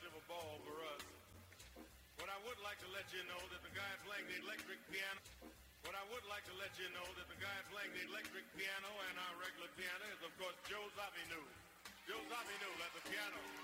much of a ball for us. But I would like to let you know that the guy playing the electric piano, and our regular piano is, of course, Joe Zawinul. Joe Zawinul at the piano.